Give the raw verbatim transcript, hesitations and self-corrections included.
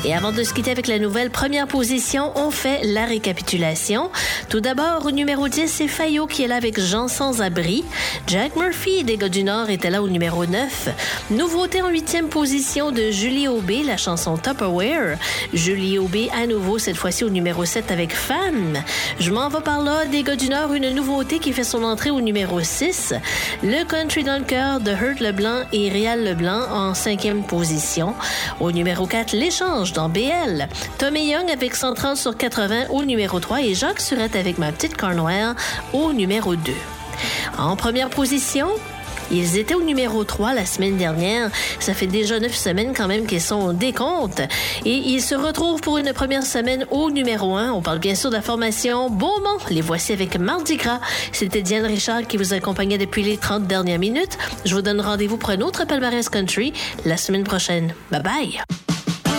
Et avant de se quitter avec la nouvelle première position, on fait la récapitulation. Tout d'abord, au numéro dix, c'est Fayot qui est là avec Jean Sans-Abri. Jack Murphy des gars du Nord était là au numéro neuf. Nouveauté en huitième position de Julie Aubé, la chanson Tupperware. Julie Aubé à nouveau, cette fois-ci au numéro sept avec Femme. Je m'en vais par là, des gars du Nord, une nouveauté qui fait son entrée au numéro six. Le Country dans le cœur de Hurt Leblanc et Réal Leblanc en cinquième position. Au numéro quatre, L'échange dans B L. Tommy Young avec cent trente sur quatre-vingts au numéro trois et Jacques Surette avec Ma petite Cornwell au numéro deux. En première position, ils étaient au numéro trois la semaine dernière. Ça fait déjà neuf semaines quand même qu'ils sont au décompte. Et ils se retrouvent pour une première semaine au numéro un. On parle bien sûr de la formation Beaumont. Les voici avec Mardi Gras. C'était Diane Richard qui vous accompagnait depuis les trente dernières minutes. Je vous donne rendez-vous pour un autre palmarès country la semaine prochaine. Bye bye!